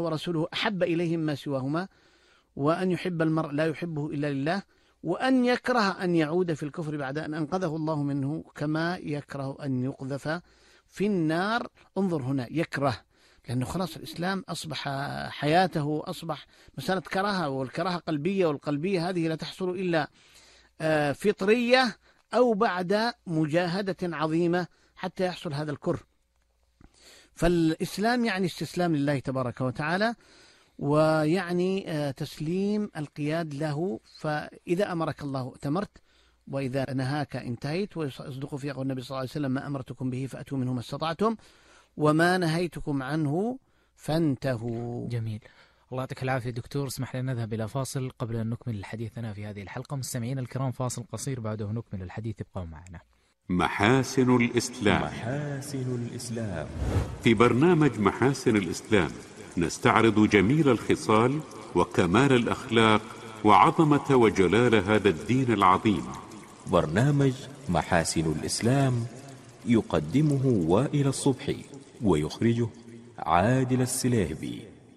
ورسوله أحب إليهم ما سواهما، وأن يحب المرء لا يحبه إلا لله، وأن يكره أن يعود في الكفر بعد أن أنقذه الله منه، كما يكره أن يقذف في النار. انظر هنا، يكره، لأنه خلاص الإسلام أصبح حياته، أصبح مسألة كراهة، والكراهة قلبية، والقلبية هذه لا تحصل إلا فطرية أو بعد مجاهدة عظيمة حتى يحصل هذا الكره. فالإسلام يعني استسلام لله تبارك وتعالى، ويعني تسليم القياد له. فإذا أمرك الله أتمرت، وإذا نهاك انتهيت. ويصدق في قول النبي صلى الله عليه وسلم: ما أمرتكم به فأتوا منه ما استطعتم، وما نهيتكم عنه فانتهوا. جميل، الله يعطيك العافية دكتور. اسمح لنا نذهب إلى فاصل قبل أن نكمل حديثنا في هذه الحلقة. مستمعينا الكرام، فاصل قصير بعده نكمل الحديث، ابقوا معنا. محاسن الإسلام. محاسن الإسلام. في برنامج محاسن الإسلام نستعرض جميل الخصال وكمال الأخلاق وعظمة وجلال هذا الدين العظيم. برنامج محاسن الإسلام يقدمه وائل الصبحي، ويخرجه عادل السليهبي.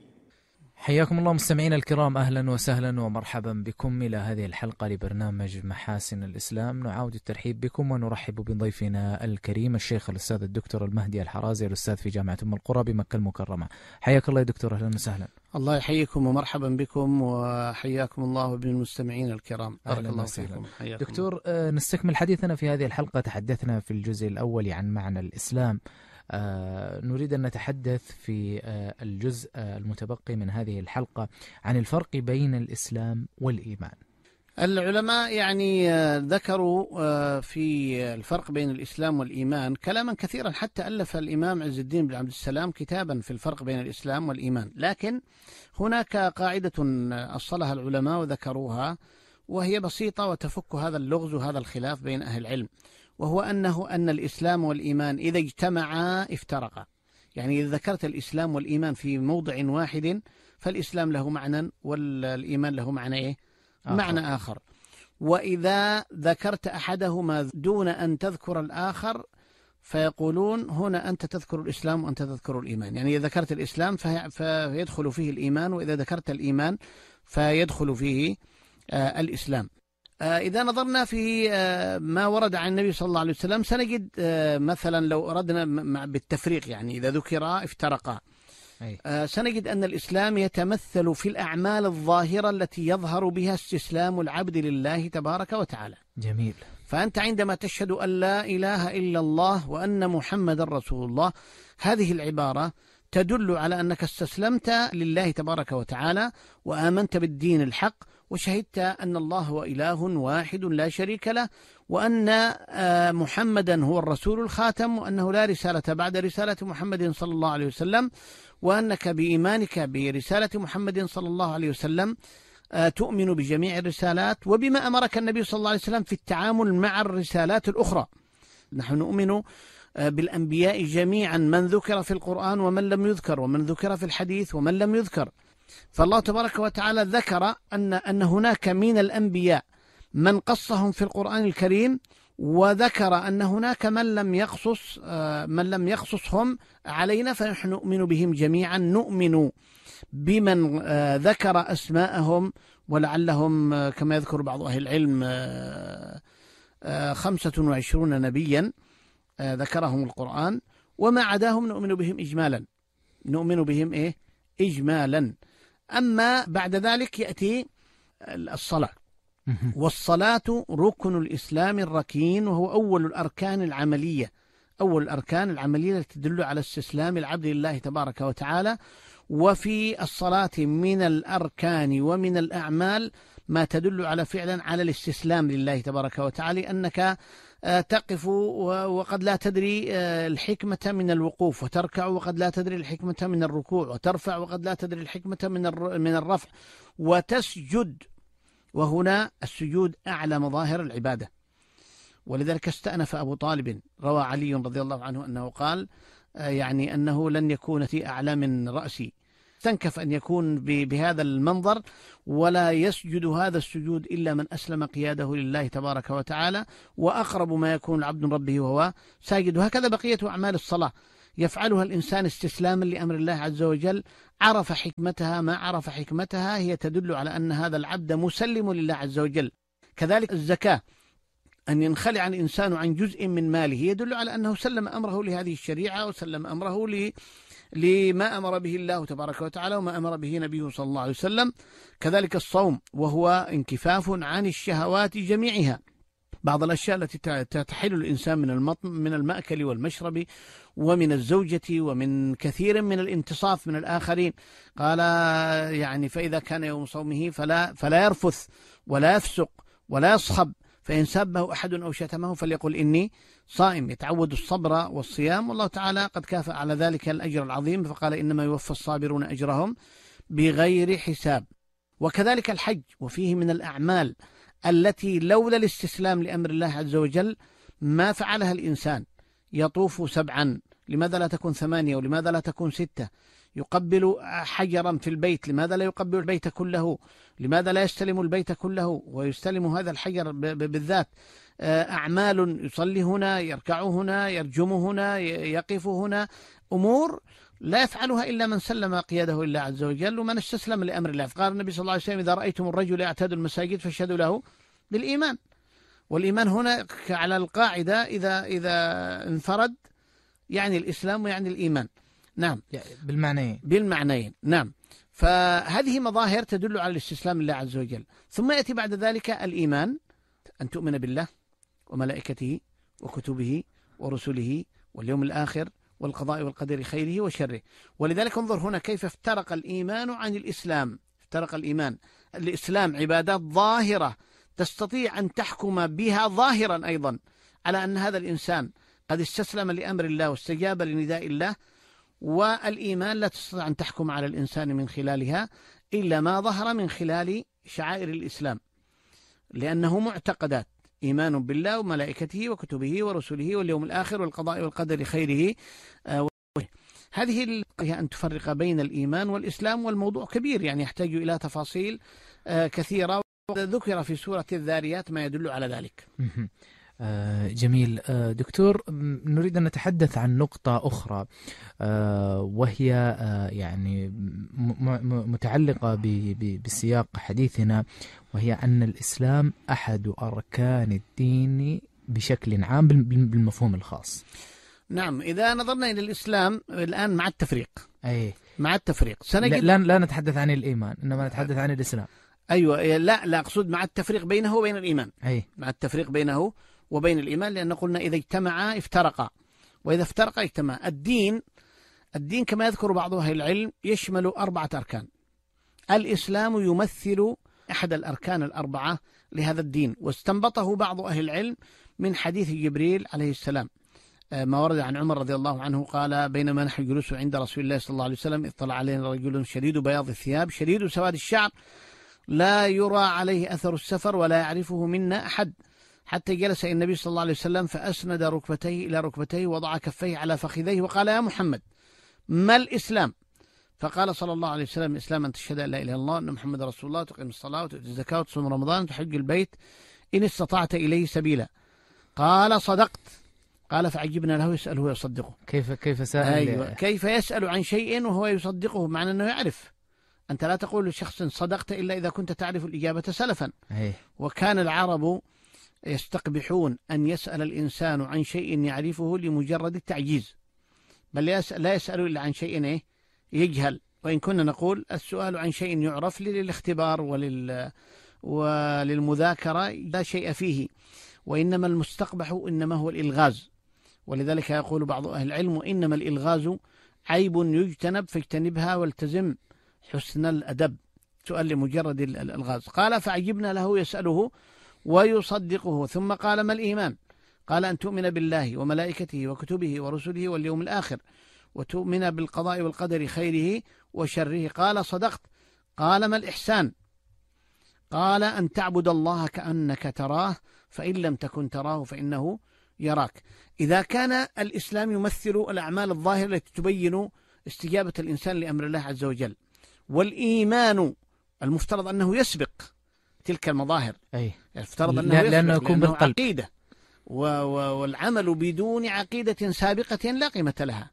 حياكم الله مستمعينا الكرام، أهلا وسهلا ومرحبا بكم إلى هذه الحلقة لبرنامج محاسن الإسلام. نعاود الترحيب بكم ونرحب بضيفنا الكريم الشيخ الأستاذ الدكتور المهدي الحرازي، الأستاذ في جامعة أم القرى بمكة المكرمة. حياك الله يا دكتور، أهلا وسهلا. الله يحييكم ومرحبا بكم، وحياكم الله بالمستمعين الكرام. بارك الله فيكم دكتور. نستكمل حديثنا في هذه الحلقة. تحدثنا في الجزء الأول عن معنى الإسلام. نريد أن نتحدث في الجزء المتبقي من هذه الحلقة عن الفرق بين الإسلام والإيمان. العلماء يعني ذكروا في الفرق بين الإسلام والإيمان كلاما كثيرا، حتى ألف الإمام عز الدين بن عبد السلام كتابا في الفرق بين الإسلام والإيمان. لكن هناك قاعدة أصلها العلماء وذكروها، وهي بسيطة وتفك هذا اللغز وهذا الخلاف بين أهل العلم، وهو أن الإسلام والإيمان إذا اجتمعا افترقا. يعني إذا ذكرت الإسلام والإيمان في موضع واحد، فالإسلام له معنى والإيمان له معنى إيه؟ معنى آخر. وإذا ذكرت أحدهما دون أن تذكر الآخر، فيقولون هنا أنت تذكر الإسلام وأنت تذكر الإيمان. يعني إذا ذكرت الإسلام فيدخل فيه الإيمان، وإذا ذكرت الإيمان فيدخل فيه الإسلام. إذا نظرنا في ما ورد عن النبي صلى الله عليه وسلم سنجد مثلا لو أردنا بالتفريق، يعني إذا ذكرا افترقا، سنجد أن الإسلام يتمثل في الأعمال الظاهرة التي يظهر بها استسلام العبد لله تبارك وتعالى. جميل. فأنت عندما تشهد أن لا إله إلا الله وأن محمد رسول الله، هذه العبارة تدل على أنك استسلمت لله تبارك وتعالى، وآمنت بالدين الحق، وشهدت أن الله هو إله واحد لا شريك له، وأن محمدا هو الرسول الخاتم، وأنه لا رسالة بعد رسالة محمد صلى الله عليه وسلم، وأنك بإيمانك برسالة محمد صلى الله عليه وسلم تؤمن بجميع الرسالات وبما أمرك النبي صلى الله عليه وسلم في التعامل مع الرسالات الأخرى. نحن نؤمن بالأنبياء جميعا، من ذكر في القرآن ومن لم يذكر، ومن ذكر في الحديث ومن لم يذكر. فالله تبارك وتعالى ذكر أن هناك من الأنبياء من قصهم في القرآن الكريم، وذكر أن هناك من لم يقصصهم علينا، فنحن نؤمن بهم جميعا. نؤمن بمن ذكر أسماءهم، ولعلهم كما يذكر بعض أهل العلم 25 نبيا ذكرهم القرآن، وما عداهم نؤمن بهم إجمالا. نؤمن بهم إجمالا. أما بعد ذلك يأتي الصلاة، والصلاة ركن الإسلام الركين، وهو أول الأركان العملية، أول الأركان العملية التي تدل على استسلام العبد لله تبارك وتعالى. وفي الصلاة من الأركان ومن الأعمال ما تدل على فعلا على الاستسلام لله تبارك وتعالى، أنك تقف وقد لا تدري الحكمة من الوقوف، وتركع وقد لا تدري الحكمة من الركوع، وترفع وقد لا تدري الحكمة من الرفع، وتسجد. وهنا السجود أعلى مظاهر العبادة، ولذلك استأنف أبو طالب. روى علي رضي الله عنه أنه قال يعني أنه لن يكون في أعلى من رأسي. استنكف أن يكون بهذا المنظر، ولا يسجد هذا السجود إلا من أسلم قياده لله تبارك وتعالى، وأقرب ما يكون العبد من ربه وهو ساجد. وهكذا بقية أعمال الصلاة، يفعلها الإنسان استسلاما لأمر الله عز وجل، عرف حكمتها ما عرف حكمتها، هي تدل على أن هذا العبد مسلم لله عز وجل. كذلك الزكاة، أن ينخلع الإنسان عن جزء من ماله يدل على أنه سلم أمره لهذه الشريعة، وسلم أمره لما أمر به الله تبارك وتعالى وما أمر به نبيه صلى الله عليه وسلم. كذلك الصوم، وهو انكفاف عن الشهوات جميعها، بعض الأشياء التي تحل الإنسان من المأكل والمشرب ومن الزوجة ومن كثير من الانتصاف من الآخرين. قال يعني فإذا كان يوم صومه فلا يرفث ولا يفسق ولا يصخب، فإن سابه أحد أو شتمه فليقل إني صائم. يتعود الصبر والصيام، والله تعالى قد كافأ على ذلك الأجر العظيم، فقال إنما يوفى الصابرون أجرهم بغير حساب. وكذلك الحج، وفيه من الأعمال التي لولا الاستسلام لأمر الله عز وجل ما فعلها الإنسان. يطوف 7، لماذا لا تكون 8؟ ولماذا لا تكون 6؟ يقبل حجرا في البيت، لماذا لا يقبل البيت كله؟ لماذا لا يستلم البيت كله ويستلم هذا الحجر بالذات؟ أعمال، يصلي هنا، يركع هنا، يرجم هنا، يقف هنا، أمور لا يفعلها إلا من سلم قياده لله عز وجل ومن استسلم لأمر الله. فقال النبي صلى الله عليه وسلم: إذا رأيتم الرجل يعتاد المساجد فاشهدوا له بالإيمان. والإيمان هنا على القاعدة إذا انفرد يعني الإسلام ويعني الإيمان. نعم، بالمعنيين. نعم، فهذه مظاهر تدل على الاستسلام لله عز وجل. ثم يأتي بعد ذلك الإيمان، أن تؤمن بالله وملائكته وكتبه ورسله واليوم الآخر والقضاء والقدر خيره وشره. ولذلك انظر هنا كيف افترق الإيمان عن الإسلام. افترق الإسلام عبادات ظاهرة تستطيع أن تحكم بها ظاهرا أيضا على أن هذا الإنسان قد استسلم لأمر الله واستجاب لنداء الله. والإيمان لا تستطيع أن تحكم على الإنسان من خلالها إلا ما ظهر من خلال شعائر الإسلام، لأنه معتقدات: إيمان بالله وملائكته وكتبه ورسله واليوم الآخر والقضاء والقدر خيره هذه هي أن تفرق بين الإيمان والإسلام. والموضوع كبير، يعني يحتاج إلى تفاصيل كثيرة، وذكر في سورة الذاريات ما يدل على ذلك. جميل. دكتور، نريد أن نتحدث عن نقطة أخرى، وهي يعني متعلقة بسياق حديثنا، وهي أن الإسلام أحد أركان الدين بشكل عام بالمفهوم الخاص. نعم، إذا نظرنا إلى الإسلام الآن مع التفريق، مع التفريق سنجد لا نتحدث عن الإيمان، إنما نتحدث عن الإسلام. أيوة، لا أقصد مع التفريق بينه وبين الإيمان. مع التفريق بينه وبين الإيمان، لأن قلنا إذا اجتمعا افترقا، وإذا افترقا اجتمعا. الدين كما يذكر بعض أهل العلم يشمل 4 أركان. الإسلام يمثل أحد الأركان ال4 لهذا الدين، واستنبطه بعض أهل العلم من حديث جبريل عليه السلام، ما ورد عن عمر رضي الله عنه قال: بينما نحن جلوس عند رسول الله صلى الله عليه وسلم اطلع علينا رجل شديد بياض الثياب شديد سواد الشعر لا يرى عليه أثر السفر ولا يعرفه منا أحد، حتى جلس النبي صلى الله عليه وسلم فأسند ركبتيه إلى ركبتيه ووضع كفيه على فخذيه وقال: يا محمد، ما الإسلام؟ فقال صلى الله عليه وسلم: الإسلام أن تشهد أن لا إله إلا الله وأن محمد رسول الله وتقيم الصلاة وتؤتي الزكاة وتصوم رمضان وتحج البيت إن استطعت إليه سبيلا. قال: صدقت. قال: فعجبنا له يسأله ويصدقه. كيف سأل؟ أيوة، كيف يسأل عن شيء وهو يصدقه، معنى أنه يعرف. أنت لا تقول لشخص صدقت إلا إذا كنت تعرف الإجابة سلفا. وكان العرب يستقبحون أن يسأل الإنسان عن شيء يعرفه لمجرد التعجيز، بل لا يسأل إلا عن شيء يجهل. وإن كنا نقول السؤال عن شيء يعرف للاختبار وللمذاكرة لا شيء فيه، وإنما المستقبح إنما هو الإلغاز. ولذلك يقول بعض أهل العلم: إنما الإلغاز عيب يجتنب فاجتنبها والتزم حسن الأدب. سؤال لمجرد الإلغاز. قال: فعجبنا له يسأله ويصدقه. ثم قال: ما الإيمان؟ قال: أن تؤمن بالله وملائكته وكتبه ورسله واليوم الآخر وتؤمن بالقضاء والقدر خيره وشره. قال: صدقت. قال: ما الإحسان؟ قال: أن تعبد الله كأنك تراه فإن لم تكن تراه فإنه يراك. إذا كان الإسلام يمثل الأعمال الظاهرة التي تبين استجابة الإنسان لأمر الله عز وجل، والإيمان المفترض أنه يسبق تلك المظاهر، يفترض أنه لأنه يكون بالقلب، عقيدة، والعمل بدون عقيدة سابقة لا قيمة لها.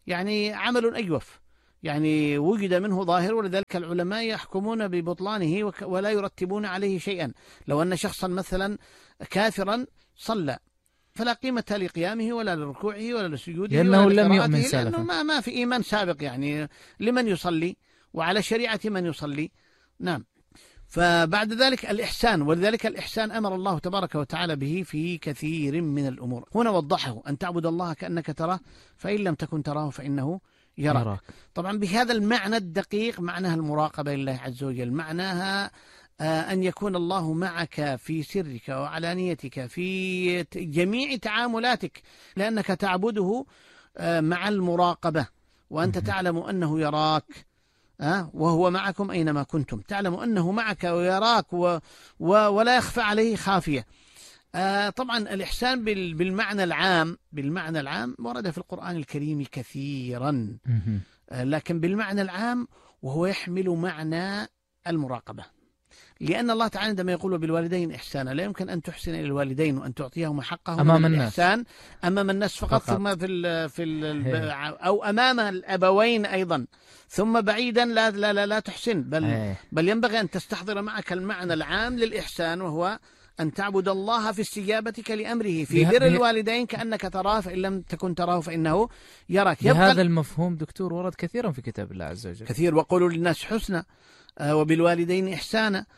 يعني عمل أجوف، يعني وجد منه ظاهر، ولذلك العلماء يحكمون ببطلانه ولا يرتبون عليه شيئا. لو أن شخصا مثلا كافرا صلى فلا قيمة لقيامه ولا لركوعه ولا لسجوده لأنه ولا لم لقراءته، يؤمن لأنه سالفا. ما في إيمان سابق، يعني لمن يصلي وعلى شريعة من يصلي. نعم. فبعد ذلك الإحسان، ولذلك الإحسان أمر الله تبارك وتعالى به في كثير من الأمور. هنا وضحه: أن تعبد الله كأنك تراه فإن لم تكن تراه فإنه يراك. طبعا بهذا المعنى الدقيق معناها المراقبة لله عز وجل، معناها أن يكون الله معك في سرك وعلانيتك في جميع تعاملاتك، لأنك تعبده مع المراقبة، وأنت تعلم أنه يراك وهو معكم أينما كنتم، تعلم أنه معك ويراك ولا يخفى عليه خافية. طبعا الإحسان بالمعنى العام ورد في القرآن الكريم كثيرا، لكن بالمعنى العام وهو يحمل معنى المراقبة، لأن الله تعالى عندما يقول بالوالدين إحسانا لا يمكن أن تحسن إلى الوالدين وأن تعطيهم حقهم أمام الناس، الإحسان أمام الناس فقط. ثم أو أمام الأبوين أيضا، ثم بعيدا لا تحسن، بل ينبغي أن تستحضر معك المعنى العام للإحسان، وهو أن تعبد الله في استجابتك لأمره، في بر الوالدين كأنك تراه فإن لم تكن تراه فإنه يراك. هذا المفهوم دكتور ورد كثيرا في كتاب الله عز وجل، كثير: وقولوا للناس حسنا وبالوالدين إحسانا.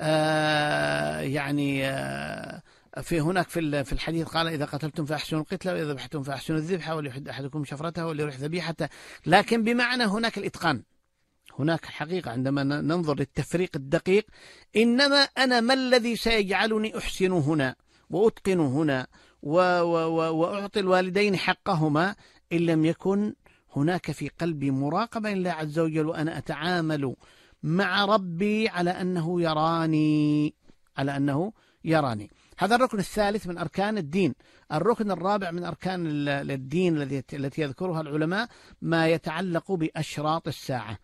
يعني في هناك في الحديث قال: إذا قتلتم فأحسنوا القتلة، وإذا ذبحتم فأحسنوا الذبحة، وليحد أحدكم شفرته وليرح ذبيحته. لكن بمعنى هناك الإتقان، هناك حقيقة عندما ننظر للتفريق الدقيق، إنما أنا ما الذي سيجعلني أحسن هنا وأتقن هنا وأعطي الوالدين حقهما إن لم يكن هناك في قلبي مراقبة لله عز وجل، وأنا أتعامل مع ربي على أنه يراني. هذا الركن الثالث من أركان الدين. الركن الرابع من أركان الدين التي يذكرها العلماء ما يتعلق بأشراط الساعة،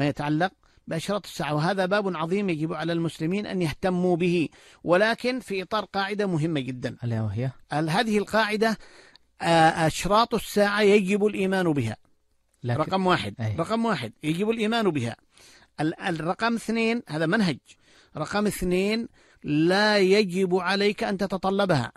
وهذا باب عظيم يجب على المسلمين أن يهتموا به، ولكن في إطار قاعدة مهمة جدا، ألا وهي هذه القاعدة: أشراط الساعة يجب الإيمان بها. رقم واحد يجب الإيمان بها. الرقم 2 هذا منهج. رقم 2 لا يجب عليك أن تتطلبها،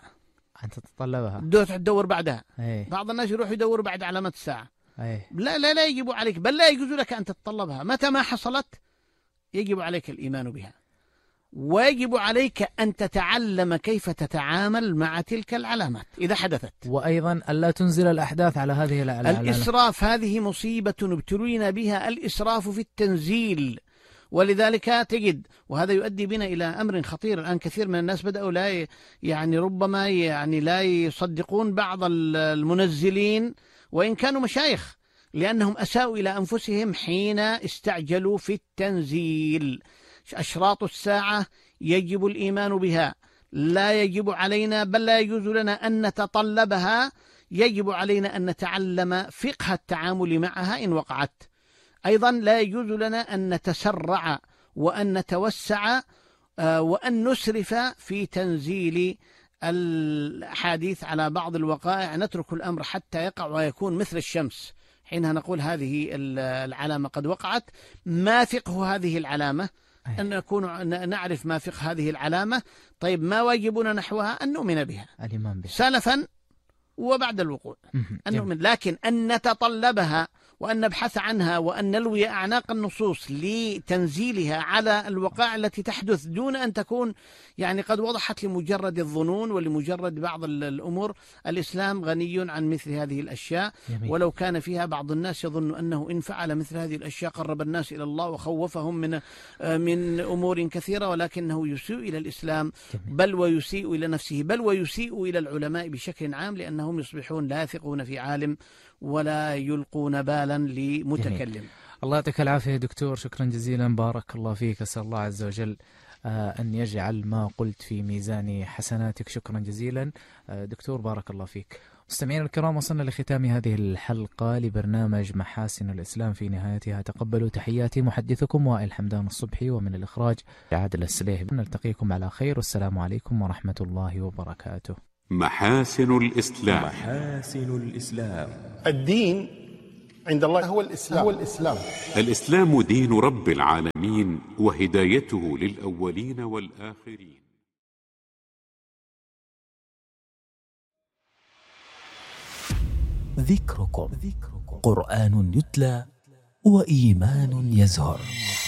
تدور بعدها. بعض الناس يروح يدور بعد علامات الساعة. لا يجب عليك، بل لا يجوز لك أن تتطلبها. متى ما حصلت يجب عليك الإيمان بها، ويجب عليك أن تتعلم كيف تتعامل مع تلك العلامات إذا حدثت، وأيضا ألا تنزل الأحداث على هذه العلامات. الإسراف هذه مصيبة ابتلينا بها، الإسراف في التنزيل. ولذلك تجد، وهذا يؤدي بنا إلى أمر خطير الآن، كثير من الناس بدأوا ربما لا يصدقون بعض المنزلين وإن كانوا مشايخ، لأنهم أساءوا إلى أنفسهم حين استعجلوا في التنزيل. أشراط الساعة يجب الإيمان بها، لا يجب علينا، بل لا يجوز لنا أن نتطلبها، يجب علينا أن نتعلم فقه التعامل معها إن وقعت. أيضا لا يجوز لنا أن نتسرع وأن نتوسع وأن نسرف في تنزيل الحديث على بعض الوقائع، نترك الأمر حتى يقع ويكون مثل الشمس، حينها نقول هذه العلامة قد وقعت. ما فقه هذه العلامة؟ أن نعرف ما فقه هذه العلامة. طيب ما واجبنا نحوها؟ أن نؤمن بها سلفا وبعد الوقوع، أن نؤمن، لكن أن نتطلبها وأن نبحث عنها وأن نلوي أعناق النصوص لتنزيلها على الوقائع التي تحدث دون أن تكون قد وضحت لمجرد الظنون ولمجرد بعض الأمور. الإسلام غني عن مثل هذه الأشياء، ولو كان فيها بعض الناس يظن أنه إن فعل مثل هذه الأشياء قرب الناس إلى الله وخوفهم من أمور كثيرة، ولكنه يسيء إلى الإسلام، بل ويسيء إلى نفسه، بل ويسيء إلى العلماء بشكل عام، لأنهم يصبحون لا يثقون في عالم ولا يلقون بالا لمتكلم. الله يعطيك العافية دكتور، شكرا جزيلا، بارك الله فيك. أسأل الله عز وجل أن يجعل ما قلت في ميزان حسناتك. شكرا جزيلا دكتور، بارك الله فيك. مستمعين الكرام، وصلنا لختام هذه الحلقة لبرنامج محاسن الإسلام. في نهايتها تقبلوا تحياتي محدثكم وائل حمدان الصبحي، ومن الإخراج عادل السليهبي. نلتقيكم على خير، والسلام عليكم ورحمة الله وبركاته. محاسن الإسلام. محاسن الإسلام. الدين عند الله هو الإسلام. الإسلام دين رب العالمين وهدايته للأولين والآخرين. ذكركم قرآن يتلى وإيمان يزهر.